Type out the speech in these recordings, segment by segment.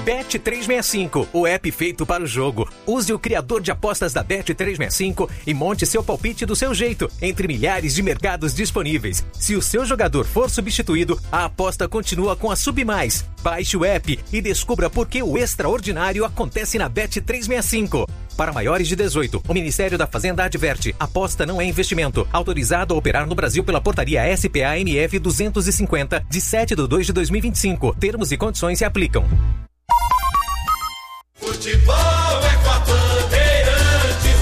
Bet365, o app feito para o jogo. Use o criador de apostas da Bet365 e monte seu palpite do seu jeito, entre milhares de mercados disponíveis. Se o seu jogador for substituído, a aposta continua com a Submais. Baixe o app e descubra por que o extraordinário acontece na Bet365. Para maiores de 18, o Ministério da Fazenda adverte: aposta não é investimento. Autorizado a operar no Brasil pela portaria SPA-MF 250, de 7/2/2025. Termos e condições se aplicam. Futebol é com a Bandeirantes.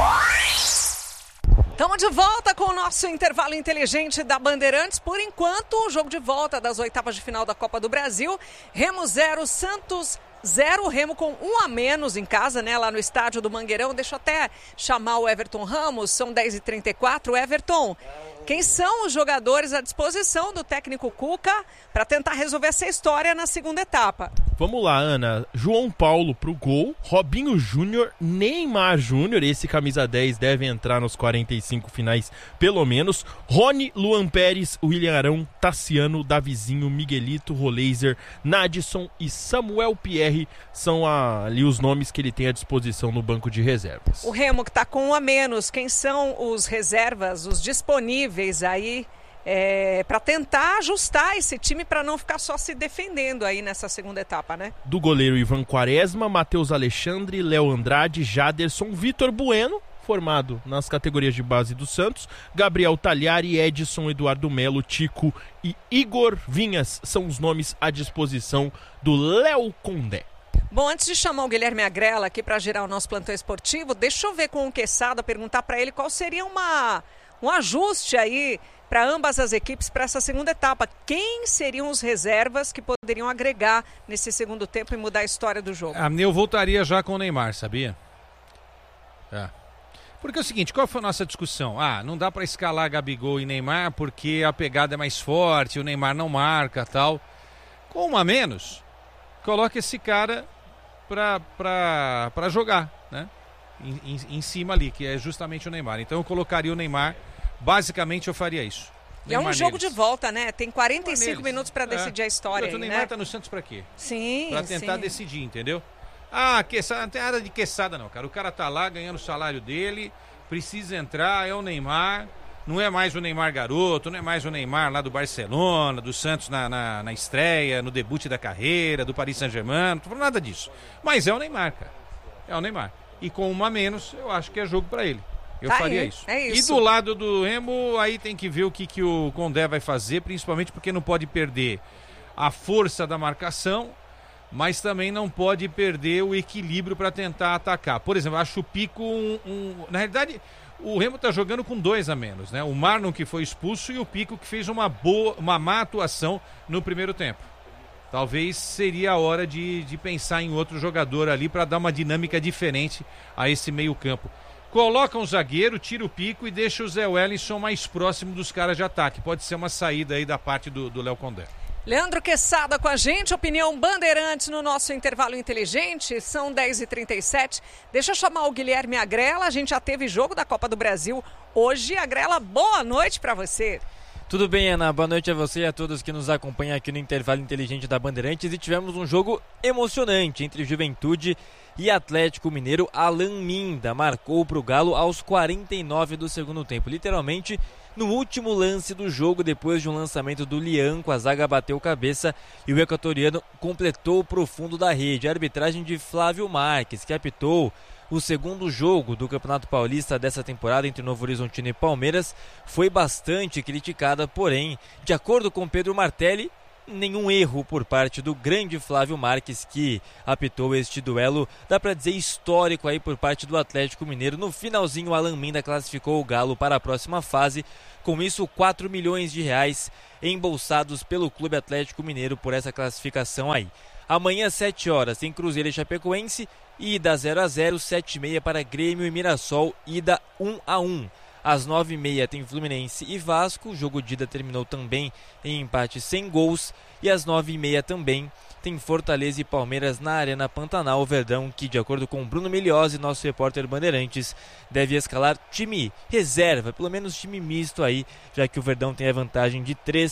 Estamos de volta com o nosso intervalo inteligente da Bandeirantes. Por enquanto, o jogo de volta das oitavas de final da Copa do Brasil. Remo 0, Santos 0, Remo com 1 a menos em casa, né, lá no estádio do Mangueirão. Deixa eu até chamar o Everton Ramos, são 10h34. Everton, quem são os jogadores à disposição do técnico Cuca para tentar resolver essa história na segunda etapa? Vamos lá, Ana. João Paulo pro gol, Robinho Júnior, Neymar Júnior, esse camisa 10 deve entrar nos 45 finais pelo menos, Rony, Luan Pérez, William Arão, Tassiano, Davizinho, Miguelito, Roleiser, Nadson e Samuel Pierre são ali os nomes que ele tem à disposição no banco de reservas. O Remo que está com 1 a menos, quem são os reservas, os disponíveis aí para tentar ajustar esse time para não ficar só se defendendo aí nessa segunda etapa, né? Do goleiro Ivan Quaresma, Matheus Alexandre, Léo Andrade, Jaderson, Vitor Bueno, formado nas categorias de base do Santos, Gabriel Talhari, Edson, Eduardo Melo, Tico e Igor Vinhas são os nomes à disposição do Léo Condé. Bom, antes de chamar o Guilherme Agrela aqui para girar o nosso plantão esportivo, deixa eu ver com o Quesada, perguntar para ele qual seria um ajuste aí para ambas as equipes para essa segunda etapa. Quem seriam os reservas que poderiam agregar nesse segundo tempo e mudar a história do jogo? Eu voltaria já com o Neymar, sabia? Porque é o seguinte, qual foi a nossa discussão? Não dá para escalar Gabigol e Neymar porque a pegada é mais forte, o Neymar não marca, tal. Com 1 a menos, coloca esse cara para jogar, né? Em cima ali, que é justamente o Neymar. Então eu colocaria o Neymar, basicamente eu faria isso. É um jogo de volta, né? Tem 45 minutos para decidir a história. O Neymar tá no Santos para quê? Sim, para tentar decidir, entendeu? Quesada, não tem nada de Quesada não, cara. O cara tá lá ganhando o salário dele, precisa entrar, é o Neymar. Não é mais o Neymar garoto, não é mais o Neymar lá do Barcelona, do Santos na estreia, no debut da carreira, do Paris Saint-Germain, não tô falando nada disso. Mas é o Neymar, cara. É o Neymar. E com 1 a menos, eu acho que é jogo para ele. Eu faria isso. É isso. E do lado do Remo, aí tem que ver o que o Condé vai fazer, principalmente porque não pode perder a força da marcação, mas também não pode perder o equilíbrio para tentar atacar. Por exemplo, acho o Pico na realidade, o Remo está jogando com 2 a menos, né? O Marlon que foi expulso e o Pico que fez uma má atuação no primeiro tempo. Talvez seria a hora de pensar em outro jogador ali para dar uma dinâmica diferente a esse meio campo. Coloca um zagueiro, tira o Pico e deixa o Zé Wellington mais próximo dos caras de ataque. Pode ser uma saída aí da parte do Léo Condé. Leandro Quesada com a gente, opinião Bandeirantes no nosso intervalo inteligente, são 10h37. Deixa eu chamar o Guilherme Agrela, a gente já teve jogo da Copa do Brasil hoje. Agrela, boa noite para você. Tudo bem, Ana? Boa noite a você e a todos que nos acompanham aqui no intervalo inteligente da Bandeirantes. E tivemos um jogo emocionante entre Juventude e Atlético Mineiro. Alan Minda marcou para o Galo aos 49 do segundo tempo. Literalmente, no último lance do jogo, depois de um lançamento do Lianco, a zaga bateu cabeça e o equatoriano completou para o fundo da rede. A arbitragem de Flávio Marques, que apitou o segundo jogo do Campeonato Paulista dessa temporada entre Novo Horizontino e Palmeiras, foi bastante criticada, porém, de acordo com Pedro Martelli, nenhum erro por parte do grande Flávio Marques, que apitou este duelo, dá para dizer histórico aí por parte do Atlético Mineiro. No finalzinho, o Alan Minda classificou o Galo para a próxima fase, com isso 4 milhões de reais embolsados pelo Clube Atlético Mineiro por essa classificação aí. Amanhã, às 7 horas, tem Cruzeiro e Chapecoense, ida 0-0, 7h30 para Grêmio e Mirassol, ida 1-1. Às 9h30 tem Fluminense e Vasco, o jogo de ida terminou também em empate sem gols. E às 9h30 também tem Fortaleza e Palmeiras na Arena Pantanal. O Verdão, que de acordo com Bruno Migliozzi, nosso repórter Bandeirantes, deve escalar time reserva, pelo menos time misto aí, já que o Verdão tem a vantagem de 3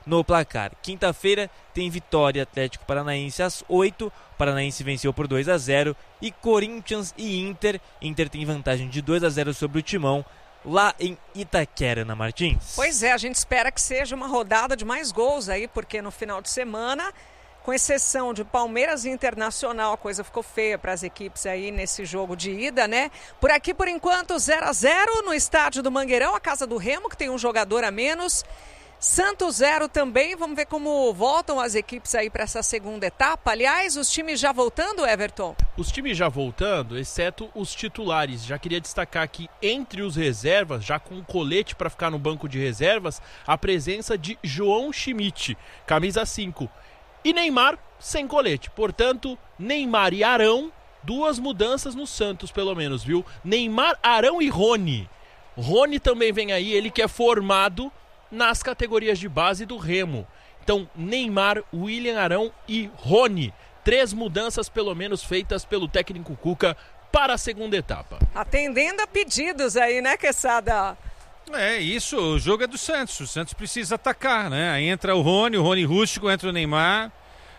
no placar. Quinta-feira tem Vitória Atlético Paranaense às 8. Paranaense venceu por 2-0. E Corinthians e Inter. Inter tem vantagem de 2-0 sobre o Timão, lá em Itaquera, Ana Martins. Pois é, a gente espera que seja uma rodada de mais gols aí, porque no final de semana, com exceção de Palmeiras e Internacional, a coisa ficou feia para as equipes aí nesse jogo de ida, né? Por aqui, por enquanto, 0-0 no estádio do Mangueirão, a casa do Remo, que tem um jogador a menos. Santos 0 também, vamos ver como voltam as equipes aí para essa segunda etapa. Aliás, os times já voltando, Everton? Os times já voltando, exceto os titulares. Já queria destacar que entre os reservas, já com colete para ficar no banco de reservas, a presença de João Schmidt, camisa 5. E Neymar sem colete. Portanto, Neymar e Arão, 2 mudanças no Santos pelo menos, viu? Neymar, Arão e Rony. Rony também vem aí, ele que é formado nas categorias de base do Remo. Então, Neymar, William Arão e Rony. 3 mudanças pelo menos feitas pelo técnico Cuca para a segunda etapa. Atendendo a pedidos aí, né, Quesada? É isso, o jogo é do Santos. O Santos precisa atacar, né? Aí entra o Rony Rústico, entra o Neymar.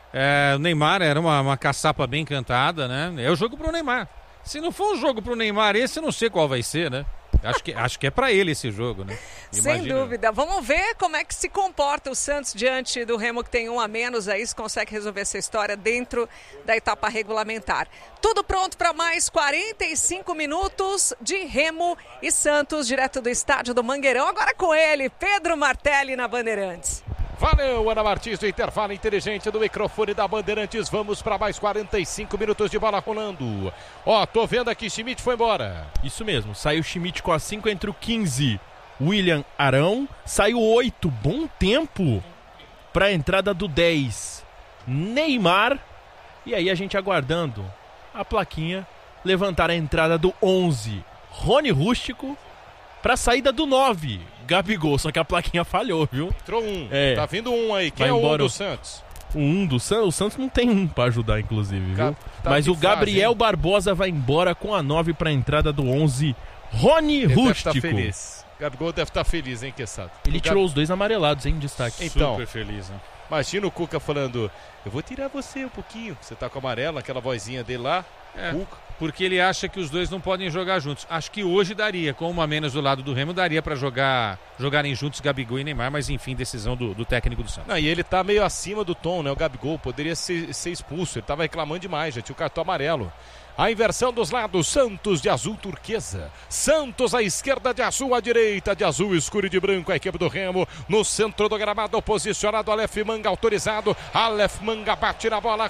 O Neymar era uma caçapa bem cantada, né? É o jogo pro Neymar. Se não for um jogo pro Neymar, esse eu não sei qual vai ser, né? Acho que é pra ele esse jogo, né? Sem dúvida. Vamos ver como é que se comporta o Santos diante do Remo, que tem 1 a menos aí, se consegue resolver essa história dentro da etapa regulamentar. Tudo pronto para mais 45 minutos de Remo e Santos, direto do estádio do Mangueirão. Agora com ele, Pedro Martelli na Bandeirantes. Valeu, Ana Martins, do intervalo inteligente do microfone da Bandeirantes. Vamos para mais 45 minutos de bola rolando. Tô vendo aqui, Schmidt foi embora. Isso mesmo, saiu Schmidt com a 5, entre o 15, William Arão. Saiu 8, bom tempo para a entrada do 10, Neymar. E aí a gente aguardando a plaquinha levantar a entrada do 11, Rony Rústico, para a saída do 9, Gabigol, só que a plaquinha falhou, viu? Entrou 1, tá vindo 1 aí. Quem vai é o 1 embora do Santos? O 1 do Santos? O Santos não tem 1 para ajudar, inclusive, viu? Mas o Gabriel Barbosa vai embora com a 9 para a entrada do 11, Rony Rústico. Deve feliz. Gabigol deve estar feliz, hein, Quesada? Ele tirou os 2 amarelados, hein, em destaque. Então, super feliz, né? Imagina o Cuca falando, eu vou tirar você um pouquinho. Você tá com amarelo, aquela vozinha dele lá. Cuca. Porque ele acha que os dois não podem jogar juntos. Acho que hoje daria, com 1 a menos do lado do Remo, daria para jogarem juntos Gabigol e Neymar, mas enfim, decisão do técnico do Santos. Não, e ele tá meio acima do tom, né? O Gabigol poderia ser expulso, ele tava reclamando demais, já tinha o cartão amarelo. A inversão dos lados, Santos de azul turquesa, Santos à esquerda de azul, à direita de azul escuro e de branco, a equipe do Remo, no centro do gramado, posicionado, Aleph Manga autorizado, Aleph Manga bate na bola,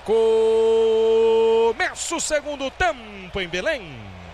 começa o segundo tempo em Belém.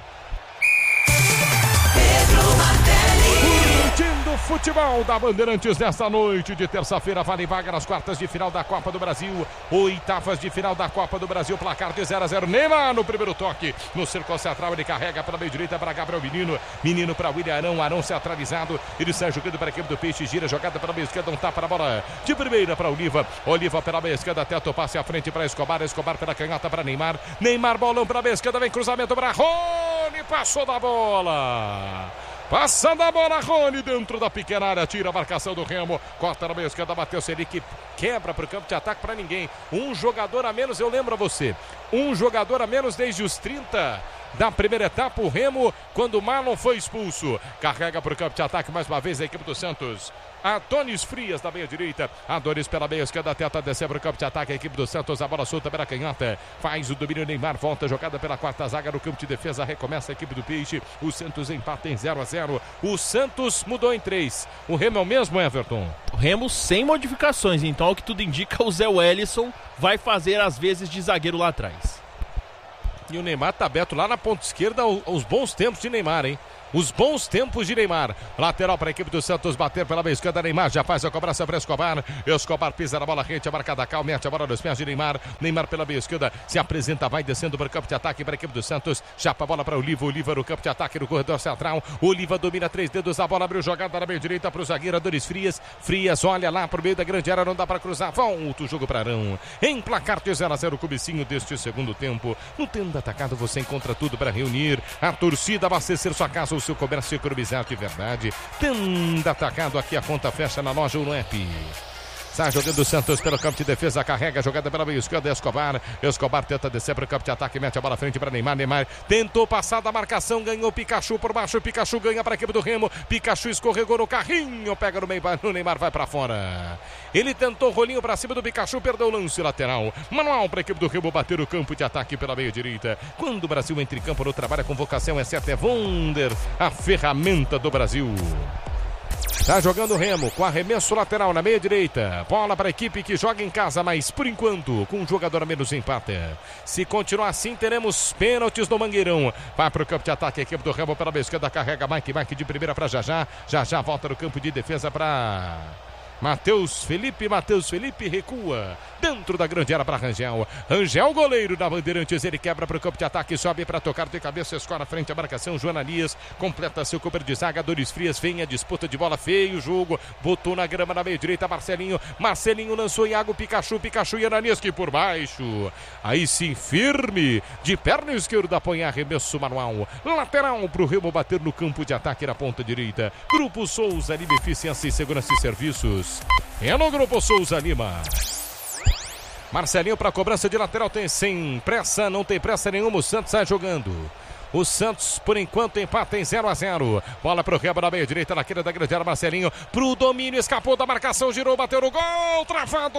Curtindo o futebol da Bandeirantes nesta noite de terça-feira, vale vaga nas quartas de final da Copa do Brasil, oitavas de final da Copa do Brasil, placar de 0-0, Neymar no primeiro toque, no círculo central ele carrega pela meio direita para Gabriel Menino para William Arão centralizado, ele sai jogando para a equipe do Peixe, gira jogada pela meia esquerda, um tapa na bola de primeira para Oliva pela meia esquerda, tenta o passe à frente para Escobar pela canhota para Neymar, bolão pela meia esquerda, vem cruzamento para Rony, passou da bola. Passando a bola, Rony dentro da pequena área, tira a marcação do Remo, corta na meia esquerda, bateu Selic, quebra para o campo de ataque para ninguém. Um jogador a menos, eu lembro a você, um jogador a menos desde os 30 da primeira etapa, o Remo, quando o Marlon foi expulso. Carrega para o campo de ataque mais uma vez a equipe do Santos. Adonis Frias da meia direita, Adonis pela meia esquerda, tenta descer para o campo de ataque a equipe do Santos, a bola solta pela canhota, faz o domínio, Neymar volta, jogada pela quarta zaga no campo de defesa, recomeça a equipe do Peixe, o Santos empata em 0-0, o Santos mudou em 3, o Remo é o mesmo, Everton? O Remo sem modificações, então o que tudo indica, o Zé Wellison vai fazer às vezes de zagueiro lá atrás. E o Neymar tá aberto lá na ponta esquerda, os bons tempos de Neymar, hein? Os bons tempos de Neymar. Lateral para a equipe do Santos bater pela meia esquerda. Neymar já faz a cobrança para Escobar. Escobar pisa na bola, rente, a marcada cal, mete a bola nos pés de Neymar. Neymar pela meia esquerda se apresenta, vai descendo para o campo de ataque para a equipe do Santos. Chapa a bola para Oliva. Oliva no campo de ataque no corredor central. Oliva domina 3 dedos. A bola abriu jogada na meia direita para o zagueiro Adonis Frias. Frias olha lá para o meio da grande área. Não dá para cruzar. Volta o jogo para Arão. Em placar de 0-0, o comecinho deste segundo tempo. No Tenda Atacado você encontra tudo para reunir a torcida, abastecer sua casa, o seu comércio, economizar de verdade. Tenda Atacado, aqui a conta fecha na loja ou no app. Sai jogando o Santos pelo campo de defesa, carrega a jogada pela meia esquerda, Escobar tenta descer para o campo de ataque, mete a bola à frente para Neymar tentou passar da marcação, ganhou Pikachu por baixo, Pikachu ganha para a equipe do Remo, Pikachu escorregou no carrinho, pega no meio, o Neymar vai para fora. Ele tentou rolinho para cima do Pikachu, perdeu o lance lateral. Manual para a equipe do Remo bater o campo de ataque pela meia direita. Quando o Brasil entra em campo no trabalho, a convocação é certa, é Wonder, a ferramenta do Brasil. Tá jogando o Remo com arremesso lateral na meia direita. Bola para a equipe que joga em casa, mas por enquanto com um jogador a menos empate. Se continuar assim, teremos pênaltis no Mangueirão. Vai para o campo de ataque a equipe do Remo pela meia esquerda, carrega Mike de primeira para Já volta no campo de defesa para Matheus Felipe recua dentro da grande área para Rangel, goleiro da Bandeirantes, ele quebra para o campo de ataque, sobe para tocar de cabeça, escora frente à marcação, Joananias completa seu cobertor de zaga, Dores Frias, vem a disputa de bola, feio o jogo, botou na grama na meia direita, Marcelinho lançou Iago, Pikachu e Ananias que por baixo, aí sim firme, de perna esquerda, põe arremesso manual, lateral para o Remo bater no campo de ataque na ponta direita, Grupo Souza Lima, eficiência e segurança e serviços, é no Grupo Souza Lima. Marcelinho para cobrança de lateral, tem sem pressa, não tem pressa nenhuma, o Santos sai jogando. O Santos, por enquanto, empata em 0-0. Bola pro Remo na meia direita, na queira da grande área, Marcelinho pro domínio, escapou da marcação, girou, bateu no gol, travado!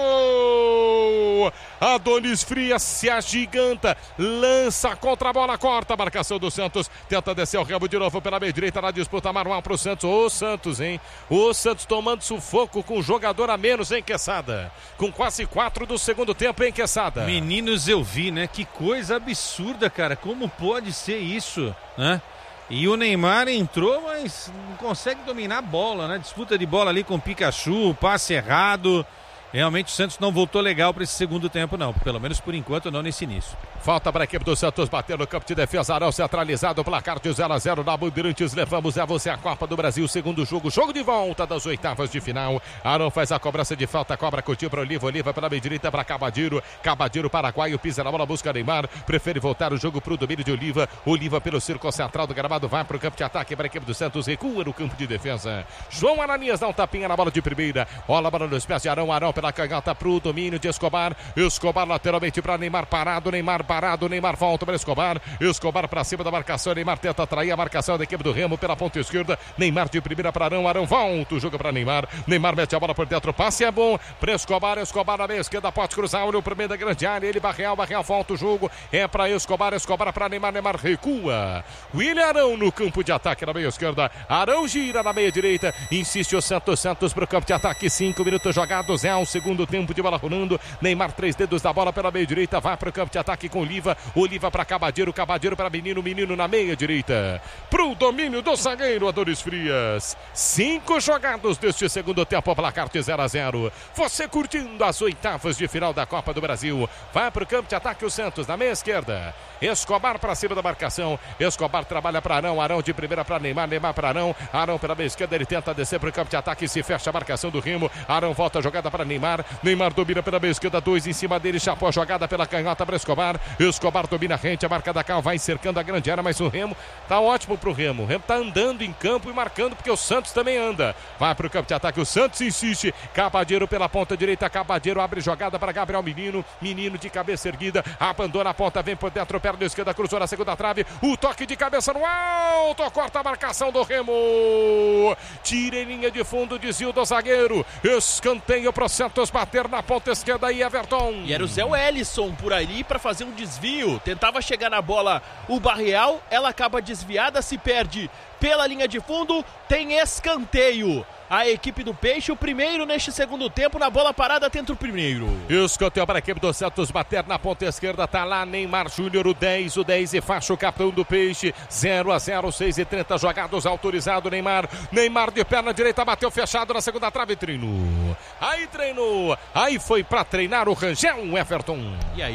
Adonis Frias se agiganta, lança contra a bola, corta a marcação do Santos, tenta descer o Remo de novo pela meia direita, na disputa manual pro Santos. Ô Santos, hein? O Santos tomando sufoco com um jogador a menos, hein, Quesada? Com quase 4 do segundo tempo, hein, Quesada? Meninos, eu vi, né? Que coisa absurda, cara. Como pode ser isso? Né? E o Neymar entrou, mas não consegue dominar a bola, né? Disputa de bola ali com o Pikachu, passe errado. Realmente o Santos não voltou legal para esse segundo tempo, não. Pelo menos por enquanto, não nesse início. Falta para a equipe do Santos bater no campo de defesa. Arão centralizado, placar de 0-0 na Bandeirantes. Levamos a você a Copa do Brasil. Segundo jogo de volta das oitavas de final. Arão faz a cobrança de falta, cobra, curtiu para Oliva pela meia direita para Cabadiro. Paraguaio, pisa na bola, busca Neymar. Prefere voltar o jogo para o domínio de Oliva pelo círculo central do gramado. Vai para o campo de ataque para a equipe do Santos. Recua no campo de defesa. João Ananias dá um tapinha na bola de primeira. Olha a bola nos pés de Arão pela canhota pro domínio de Escobar lateralmente para Neymar parado, Neymar volta para Escobar para cima da marcação, Neymar tenta atrair a marcação da equipe do Remo pela ponta esquerda, Neymar de primeira para Arão volta o jogo para Neymar mete a bola por dentro, passe é bom para Escobar na meia esquerda, pode cruzar, olha o primeiro da grande área, ele Barreal volta o jogo, é para Escobar para Neymar recua, William Arão no campo de ataque na meia esquerda, Arão gira na meia direita, insiste o Santos para o campo de ataque, 5 minutos jogados, é o segundo tempo de bola rolando, Neymar 3 dedos da bola pela meia direita, vai para o campo de ataque com Oliva para Cabadiro para Menino na meia direita, pro domínio do zagueiro Adonis Frias, 5 jogados deste segundo tempo, placar de 0-0, você curtindo as oitavas de final da Copa do Brasil, vai para o campo de ataque o Santos na meia esquerda, Escobar para cima da marcação, Escobar trabalha para Arão de primeira para Neymar para Arão pela meia esquerda, ele tenta descer para o campo de ataque, se fecha a marcação do Remo, Arão volta a jogada para Neymar domina pela meia esquerda, 2 em cima dele, chapou a jogada pela canhota para Escobar domina a rente, a marca da Cal vai cercando a grande área, mas o Remo tá ótimo pro Remo, o Remo tá andando em campo e marcando, porque o Santos também anda, vai pro campo de ataque, o Santos insiste, Cabadiro pela ponta direita, Cabadiro abre jogada para Gabriel Menino de cabeça erguida, abandona a ponta, vem por dentro, perna esquerda, cruzou na segunda trave, o toque de cabeça no alto, corta a marcação do Remo, tira em linha de fundo, desvio do zagueiro, escanteio pro Santos bater na ponta esquerda aí, Everton. E era o Zé Wellison por ali para fazer um desvio, tentava chegar na bola o Barreal, ela acaba desviada, se perde pela linha de fundo, tem escanteio. A equipe do Peixe, o primeiro neste segundo tempo, na bola parada, tenta o primeiro. Escanteio para a equipe do Santos bater na ponta esquerda, tá lá Neymar Júnior, o 10 e faixa o capitão do Peixe, 0-0, 6:30 jogados, autorizado Neymar de perna direita, bateu fechado na segunda trave, treinou, aí foi para treinar o Rangel, Everton. E aí